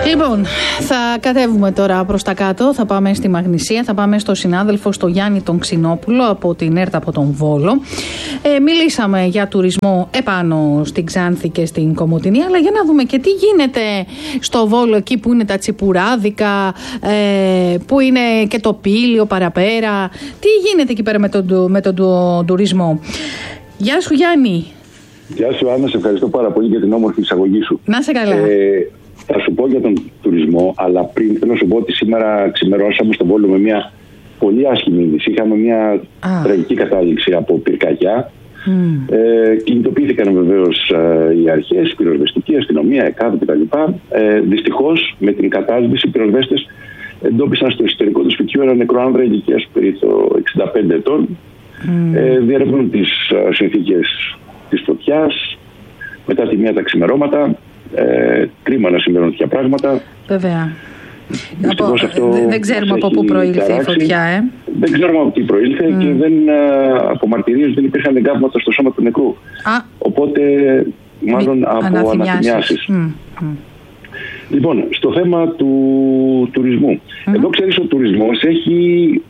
Λοιπόν, θα κατέβουμε τώρα προς τα κάτω, θα πάμε στη Μαγνησία, θα πάμε στο συνάδελφο, στο Γιάννη τον Ξινόπουλο από την ΕΡΤ από τον Βόλο. Μιλήσαμε για τουρισμό επάνω στην Ξάνθη και στην Κομοτηνή, αλλά για να δούμε και τι γίνεται στο Βόλο, εκεί που είναι τα τσιπουράδικα, που είναι και το Πήλιο παραπέρα. Τι γίνεται εκεί πέρα με τον τουρισμό. Γεια σου Γιάννη. Γεια σου Άννα, σε ευχαριστώ πάρα πολύ για την όμορφη εισαγωγή σου. Να σε καλά. Θα σου πω για τον τουρισμό, αλλά πριν θέλω να σου πω ότι σήμερα ξημερώσαμε στον Βόλο με μια πολύ άσχημη είδηση. Είχαμε μια τραγική κατάληξη από πυρκαγιά. Κινητοποιήθηκαν βεβαίως οι αρχές, πυροσβεστική, αστυνομία, ΕΚΑΒ κτλ. Δυστυχώς με την κατάσβηση οι πυροσβέστες εντόπισαν στο εσωτερικό του σπιτιού ένα νεκρό άνδρα ηλικίας περίπου 65 ετών. Διερευνούν τις συνθήκες της φωτιάς. Μετά τη μία τα ξημερώματα. Κρίμα να συμβαίνουν τέτοια πράγματα. Βέβαια. Δεν ξέρουμε από πού προήλθε η φωτιά. Δεν ξέρουμε από τι προήλθε και από μαρτυρίες δεν υπήρχαν εγκάβματα στο σώμα του νεκρού. Οπότε μάλλον από αναθυμιάσεις. Λοιπόν, στο θέμα του τουρισμού. Εδώ ξέρεις ο τουρισμός έχει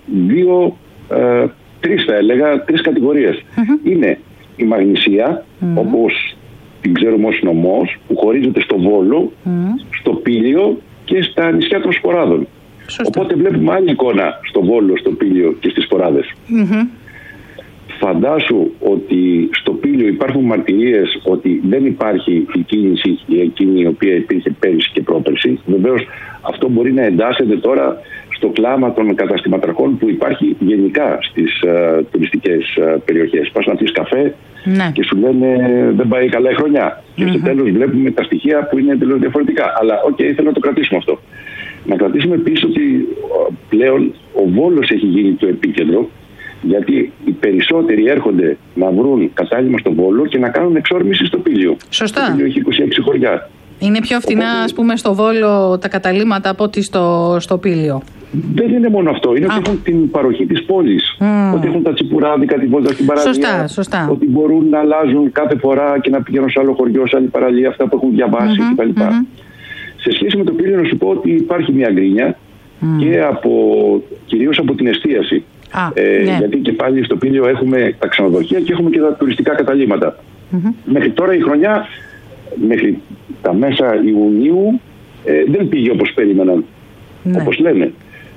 τρεις κατηγορίες. Είναι η Μαγνησία, όπως την ξέρουμε ως νομός, που χωρίζεται στο Βόλο, στο Πήλιο και στα νησιά των Σποράδων. Οπότε βλέπουμε άλλη εικόνα στο Βόλο, στο Πήλιο και στις Σποράδες. Φαντάσου ότι στο Πήλιο υπάρχουν μαρτυρίες ότι δεν υπάρχει η κίνηση εκείνη η οποία υπήρχε πέρυσι και πρόπερσι. Βεβαίως αυτό μπορεί να εντάσσεται τώρα στο κλάμα των καταστηματαρχών που υπάρχει γενικά στις τουριστικές περιοχές. Πας να πεις καφέ και σου λένε δεν πάει καλά η χρονιά. Και στο τέλος βλέπουμε τα στοιχεία που είναι εντελώς διαφορετικά. Αλλά θέλω να το κρατήσουμε αυτό. Να κρατήσουμε επίσης ότι πλέον ο Βόλος έχει γίνει το επίκεντρο, γιατί οι περισσότεροι έρχονται να βρουν κατάλημα στο Βόλο και να κάνουν εξόρμηση στο Πήλιο. Σωστά. Το Πήλιο έχει 26 χωριά. Είναι πιο φθηνά, ας πούμε, στο Βόλο τα καταλήμματα από ότι στο Πήλιο. Δεν είναι μόνο αυτό. Είναι ότι έχουν την παροχή της πόλης. Ότι έχουν τα τσιπουράδικα, την βόλτα στην παραλία. Σωστά. Ότι μπορούν να αλλάζουν κάθε φορά και να πηγαίνουν σε άλλο χωριό, σε άλλη παραλία, αυτά που έχουν διαβάσει κτλ. Σε σχέση με το Πήλιο, να σου πω ότι υπάρχει μια γκρίνια και κυρίως από την εστίαση. Γιατί και πάλι στο Πήλιο έχουμε τα ξενοδοχεία και έχουμε και τα τουριστικά καταλύματα. Μέχρι τώρα η χρονιά, μέχρι τα μέσα Ιουνίου, δεν πήγε όπως περίμεναν, όπως λένε.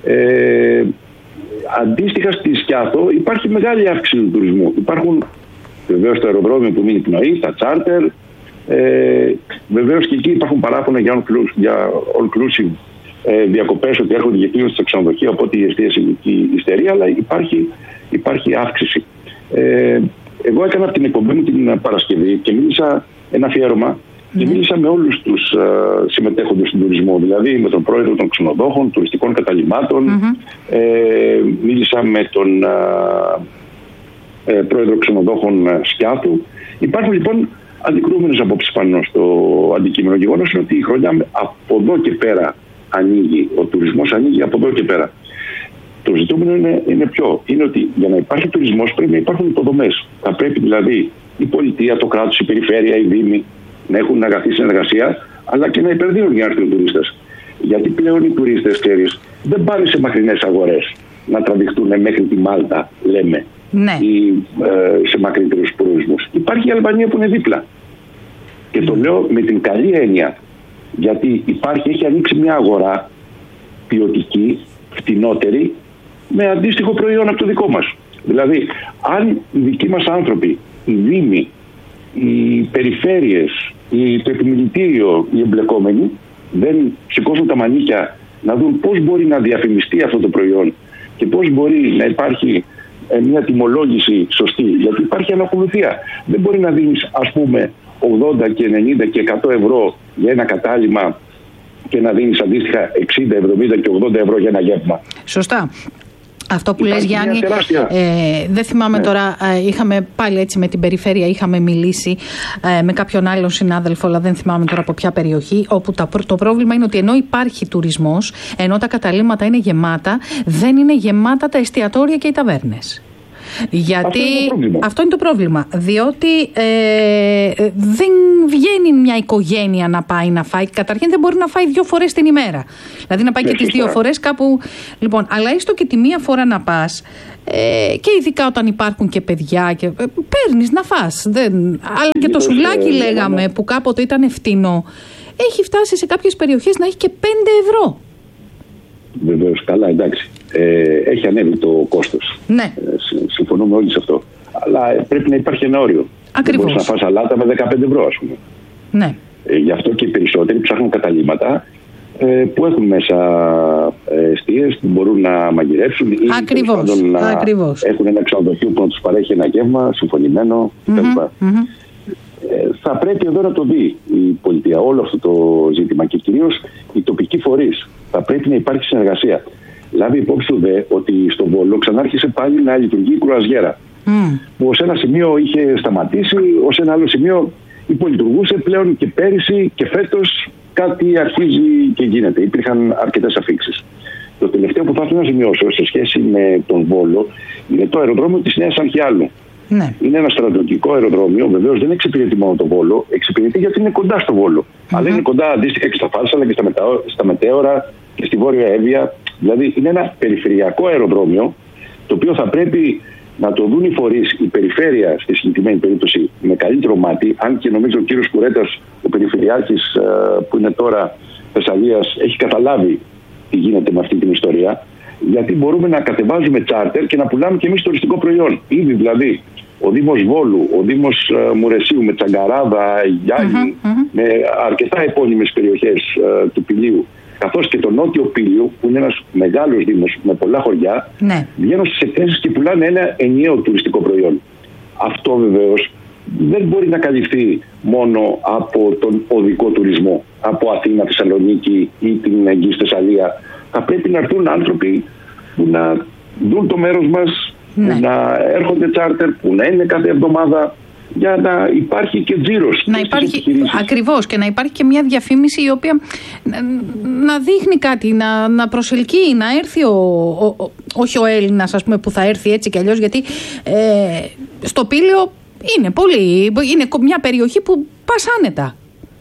Αντίστοιχα στη Σκιάθο υπάρχει μεγάλη αύξηση του τουρισμού. Υπάρχουν βεβαίως το αεροδρόμιο που μείνει πνοή, τα τσάρτερ. Βεβαίως και εκεί υπάρχουν παράπονα για all-inclusive διακοπές, ότι έρχονται και κλείνουν στα ξενοδοχεία, οπότε η εστίαση υστερεί, αλλά υπάρχει αύξηση. Εγώ έκανα από την εκπομπή μου την Παρασκευή και μίλησα ένα αφιέρωμα και μίλησα με όλους τους συμμετέχοντες στον τουρισμό, δηλαδή με τον πρόεδρο των ξενοδόχων, τουριστικών καταλυμάτων, μίλησα με τον πρόεδρο ξενοδόχων Σκιάθου. Υπάρχουν λοιπόν αντικρούμενες απόψεις πάνω στο αντικείμενο. Γεγονός είναι ότι η χρονιά από εδώ και πέρα ανοίγει, ο τουρισμός ανοίγει από εδώ και πέρα. Το ζητούμενο είναι ότι για να υπάρχει τουρισμός πρέπει να υπάρχουν υποδομές. Θα πρέπει δηλαδή η πολιτεία, το κράτος, η περιφέρεια, οι δήμοι να έχουν αγαθή συνεργασία, αλλά και να υπερδίνουν για να έρθουν οι τουρίστες. Γιατί πλέον οι τουρίστες, ξέρεις, δεν πάνε σε μακρινές αγορές να τραβηχτούν μέχρι τη Μάλτα, λέμε, ή σε μακρύτερους προορισμούς. Υπάρχει η Αλβανία που είναι δίπλα. Και το λέω με την καλή έννοια, γιατί έχει ανοίξει μια αγορά ποιοτική, φτηνότερη, με αντίστοιχο προϊόν από το δικό μας. Δηλαδή, αν οι δικοί μας άνθρωποι, οι δήμοι, οι περιφέρειες, το επιμελητήριο, οι εμπλεκόμενοι, δεν σηκώσουν τα μανίκια να δουν πώς μπορεί να διαφημιστεί αυτό το προϊόν και πώς μπορεί να υπάρχει μια τιμολόγηση σωστή, γιατί υπάρχει ανακολουθία. Δεν μπορεί να δίνεις, ας πούμε, 80 και 90 και 100 ευρώ για ένα κατάλημα και να δίνεις αντίστοιχα 60, 70 και 80 ευρώ για ένα γεύμα. Σωστά. Αυτό που λες, Γιάννη, δεν θυμάμαι τώρα, είχαμε πάλι έτσι με την περιφέρεια, είχαμε μιλήσει με κάποιον άλλον συνάδελφο, αλλά δεν θυμάμαι τώρα από ποια περιοχή, όπου το πρόβλημα είναι ότι ενώ υπάρχει τουρισμός, ενώ τα καταλύματα είναι γεμάτα, δεν είναι γεμάτα τα εστιατόρια και οι ταβέρνες. Γιατί αυτό είναι το πρόβλημα. Διότι δεν βγαίνει μια οικογένεια να πάει να φάει. Καταρχήν δεν μπορεί να φάει 2 φορές την ημέρα. Δηλαδή να πάει και τις 2 φορές κάπου. Λοιπόν, αλλά έστω και τη μία φορά να πας. Και ειδικά όταν υπάρχουν και παιδιά και παίρνεις να φας. Αλλά και το σουβλάκι λέγαμε που κάποτε ήταν φτηνό. Έχει φτάσει σε κάποιες περιοχές να έχει και 5 ευρώ. Βεβαίως, καλά, εντάξει. Έχει ανέβει το κόστος. Ναι. Συμφωνούμε όλοι σε αυτό. Αλλά πρέπει να υπάρχει ένα όριο. Ακριβώς. Δεν μπορείς να φας σαλάτα με 15 ευρώ, ας πούμε. Ναι. Γι' αυτό και οι περισσότεροι ψάχνουν καταλύματα που έχουν μέσα εστίες που μπορούν να μαγειρεύσουν ή Ακριβώς. έχουν ένα ξενοδοχείο που να τους παρέχει ένα γεύμα συμφωνημένο κτλ. Θα πρέπει εδώ να το δει η πολιτεία όλο αυτό το ζήτημα και κυρίως οι τοπικοί φορείς. Θα πρέπει να υπάρχει συνεργασία. Λάβει υπόψη του δε ότι στον Βόλο ξανάρχισε πάλι να λειτουργεί η κρουαζιέρα. Που ως ένα σημείο είχε σταματήσει, ως ένα άλλο σημείο υπολειτουργούσε πλέον και πέρυσι και φέτος κάτι αρχίζει και γίνεται. Υπήρχαν αρκετές αφίξεις. Το τελευταίο που θα ήθελα να σημειώσω σε σχέση με τον Βόλο είναι το αεροδρόμιο της Νέας Αγχιάλου. Ναι. Είναι ένα στρατιωτικό αεροδρόμιο, βεβαίως δεν εξυπηρετεί μόνο το Βόλο, εξυπηρετεί γιατί είναι κοντά στο Βόλο. Αλλά είναι κοντά αντίστοιχα και στα Φάρσαλα και στα Μετέωρα και στη Βόρεια Εύβοια. Δηλαδή είναι ένα περιφερειακό αεροδρόμιο, το οποίο θα πρέπει να το δουν οι φορείς, η περιφέρεια στη συγκεκριμένη περίπτωση με καλύτερο μάτι, αν και νομίζω ο κύριος Κουρέτας, ο περιφερειάρχης που είναι τώρα Θεσσαλίας, έχει καταλάβει τι γίνεται με αυτή την ιστορία. Γιατί μπορούμε να κατεβάζουμε τσάρτερ και να πουλάμε και εμείς τουριστικό προϊόν. Ήδη δηλαδή ο Δήμος Βόλου, ο Δήμος Μουρεσίου με Τσαγκαράδα, Γιάννη, με αρκετά επώνυμες περιοχές του Πηλίου, καθώς και το Νότιο Πήλιο, που είναι ένας μεγάλος δήμος με πολλά χωριά, βγαίνουν στις εκθέσεις και πουλάνε ένα ενιαίο τουριστικό προϊόν. Αυτό βεβαίως δεν μπορεί να καλυφθεί μόνο από τον οδικό τουρισμό, από Αθήνα, Θεσσαλονίκη ή την εγγύη Θεσσαλία. Θα πρέπει να έρθουν άνθρωποι που να δουν το μέρος μας, που να έρχονται τσάρτερ, που να είναι κάθε εβδομάδα, για να υπάρχει και τζίρος. Να υπάρχει, ακριβώς, και να υπάρχει και μια διαφήμιση η οποία να δείχνει κάτι, να προσελκύει, να έρθει όχι ο Έλληνας, ας πούμε, που θα έρθει έτσι κι αλλιώς, γιατί στο Πήλιο είναι μια περιοχή που πας άνετα.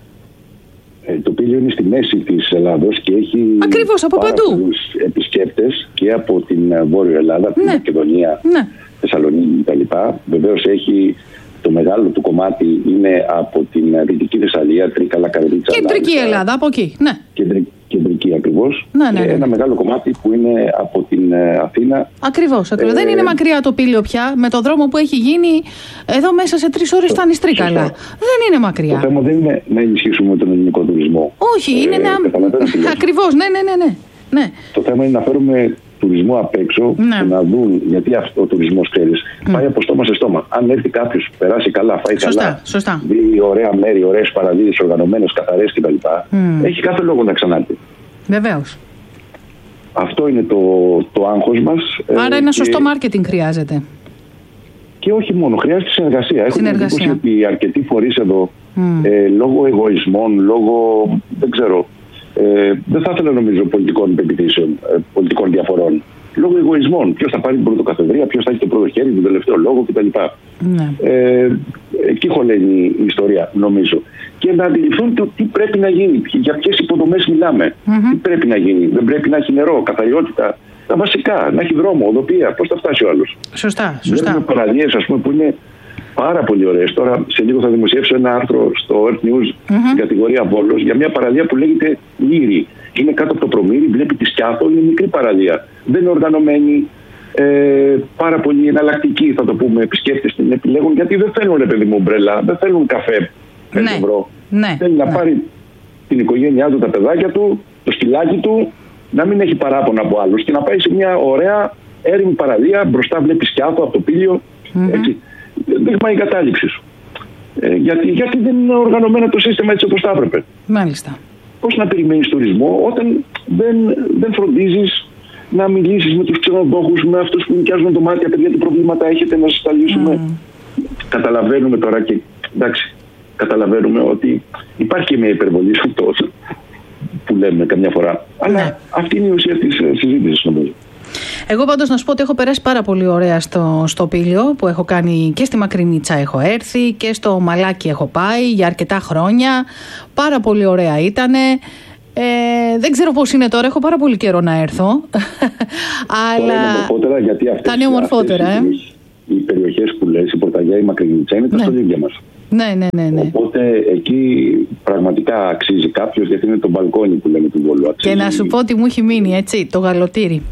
Το Πήλιο είναι στη μέση της Ελλάδος και έχει ακριβώς, από παντού επισκέπτες και από την Βόρεια Ελλάδα, την Μακεδονία, Θεσσαλονίκη κτλ. Βεβαίως έχει το μεγάλο του κομμάτι είναι από την Δυτική Θεσσαλία, Τρίκαλα, Καρδίτσα. Κεντρική Ελλάδα, από εκεί. Ναι. Κεντρική ακριβώς. Και ένα μεγάλο κομμάτι που είναι από την Αθήνα. Ακριβώς. Δεν είναι μακριά το Πήλιο πια. Με το δρόμο που έχει γίνει, εδώ μέσα σε 3 ώρες φτάνει Τρίκαλα. Δεν είναι μακριά. Το θέμα δεν είναι να ενισχύσουμε τον ελληνικό τουρισμό. Όχι, είναι να. Ακριβώς. Ναι. Το θέμα είναι να φέρουμε τουρισμό απ' έξω και να δουν, γιατί αυτό ο τουρισμός, ξέρεις, πάει από στόμα σε στόμα. Αν έρθει κάποιος, περάσει καλά, φάει καλά, δει ωραία μέρη, ωραίες παραλίες, οργανωμένες, καθαρές κτλ. Έχει κάθε λόγο να ξανάρθει. Βεβαίως. Αυτό είναι το άγχος μας. Άρα ένα σωστό μάρκετινγκ χρειάζεται. Και όχι μόνο, χρειάζεται συνεργασία. Έχω την εντύπωση ότι αρκετοί φορείς εδώ, λόγω εγωισμών, λόγω, δεν ξέρω, δεν θα ήθελα νομίζω πολιτικών πεποιθήσεων, πολιτικών διαφορών. Λόγω εγωισμών. Ποιος θα πάρει την πρωτοκαθεδρία, ποιος θα έχει το πρώτο χέρι, τον τελευταίο λόγο κτλ. Εκεί χωλαίνει η ιστορία, νομίζω. Και να αντιληφθούν το τι πρέπει να γίνει, για ποιες υποδομές μιλάμε. Τι πρέπει να γίνει. Δεν πρέπει να έχει νερό, καθαριότητα. Τα βασικά, να έχει δρόμο, οδοπία. Πώς θα φτάσει ο άλλος. Σωστά. Υπάρχουν παραλίες, ας πούμε, που είναι πάρα πολύ ωραίες. Τώρα σε λίγο θα δημοσιεύσω ένα άρθρο στο Earth News στην κατηγορία Βόλος για μια παραλία που λέγεται Λύρη. Είναι κάτω από το Προμήρι, βλέπει τη Σκιάθο, είναι μικρή παραλία. Δεν είναι οργανωμένη, πάρα πολύ εναλλακτική, θα το πούμε. Επισκέπτες την επιλέγουν γιατί δεν θέλουν, παιδί μου, ομπρέλα, δεν θέλουν καφέ 5 ευρώ. Θέλει να πάρει την οικογένειά του, τα παιδάκια του, το σκυλάκι του, να μην έχει παράπονα από άλλους και να πάει σε μια ωραία έρημη παραλία. Μπροστά βλέπει Σκιάθο από το Πήλιο. Έτσι. Δείγμα η κατάληψη σου. Γιατί δεν είναι οργανωμένο το σύστημα έτσι όπως θα έπρεπε. Μάλιστα. Πώς να περιμένεις τουρισμό όταν δεν φροντίζεις να μιλήσεις με τους ξενοδόχους, με αυτούς που νοικιάζουν δωμάτια, παιδιά, τι προβλήματα έχετε να σας τα λύσουμε. Καταλαβαίνουμε τώρα και εντάξει, καταλαβαίνουμε ότι υπάρχει και μια υπερβολή σε αυτό που λέμε καμιά φορά. Αλλά αυτή είναι η ουσία της συζήτησης, νομίζω. Εγώ πάντως να σου πω ότι έχω περάσει πάρα πολύ ωραία στο Πήλιο, που έχω κάνει και στη Μακρινίτσα έχω έρθει και στο Μαλάκι έχω πάει για αρκετά χρόνια. Πάρα πολύ ωραία ήτανε. Δεν ξέρω πώς είναι τώρα, έχω πάρα πολύ καιρό να έρθω. Αλλά είναι ομορφότερα, γιατί θα είναι ομορφότερα. Οι περιοχές που λες, η Πορταγιά, η Μακρινίτσα, είναι τα στολίδια μας. Ναι. Οπότε εκεί πραγματικά αξίζει κάποιος, γιατί είναι το μπαλκόνι που λέμε του Βόλου. Και να σου πω ότι μου έχει μείνει, έτσι, το γαλοτήρι.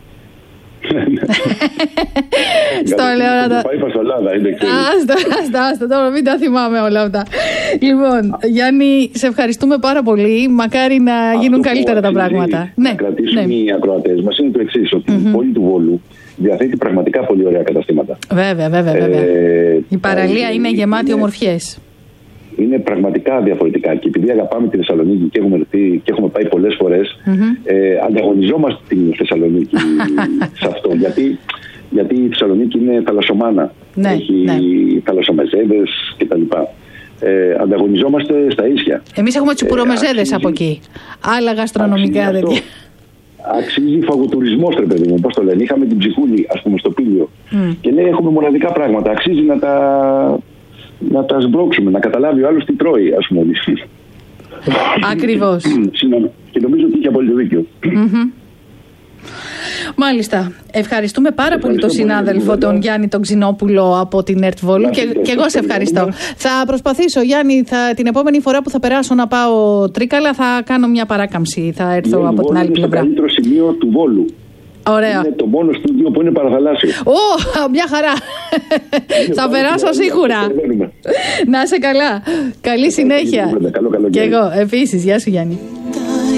Στο λέω να τα... Πάει φασολάδα, είναι Άστα, τώρα μην τα θυμάμαι όλα αυτά. Λοιπόν, Γιάννη, σε ευχαριστούμε πάρα πολύ. Μακάρι να γίνουν καλύτερα τα πράγματα. Να κρατήσουν οι ακροατές μας είναι το εξής, ότι η πόλη του Βόλου διαθέτει πραγματικά πολύ ωραία καταστήματα. Βέβαια. Η παραλία είναι γεμάτη ομορφιές. Είναι πραγματικά διαφορετικά, και επειδή αγαπάμε τη Θεσσαλονίκη και έχουμε έρθει και έχουμε πάει πολλές φορές, ανταγωνιζόμαστε την Θεσσαλονίκη σε αυτό, γιατί η Θεσσαλονίκη είναι θαλασσομάνα, έχει θαλασσομεζέδες κτλ. Ανταγωνιζόμαστε στα ίσια. Εμείς έχουμε τσιπουρομεζέδες από εκεί, άλλα γαστρονομικά τέτοια. Αξίζει φαγοτουρισμός, ρε παιδί μου, πώς το λένε. Είχαμε την Ψυχούλη, ας πούμε, στο Πήλιο και λέει έχουμε μοναδικά πράγματα, αξίζει να τα σμπρώξουμε, να καταλάβει ο άλλος τι τρώει, ας πούμε. Ακριβώς. Και νομίζω ότι είχε απόλυτο δίκιο. Μάλιστα. Ευχαριστούμε πάρα πολύ τον συνάδελφο τον Γιάννη τον Ξινόπουλο από την ΕΡΤ Βόλου, και εγώ σε ευχαριστώ. Θα προσπαθήσω, Γιάννη, την επόμενη φορά που θα περάσω να πάω Τρίκαλα θα κάνω μια παράκαμψη, θα έρθω από την άλλη πλευρά. Είναι το καλύτερο σημείο του Βόλου. Ωραία. Είναι το μόνο στούντιο που είναι παραθαλάσσιο. Μια χαρά. Θα περάσω σίγουρα. Να είσαι καλά. Καλή συνέχεια. Καλό και εγώ επίσης. Γεια σου, Γιάννη.